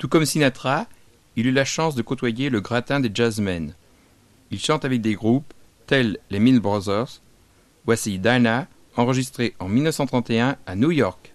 Tout comme Sinatra, il eut la chance de côtoyer le gratin des jazzmen. Il chante avec des groupes tels les Mills Brothers. Voici Dinah, enregistrée en 1931 à New York.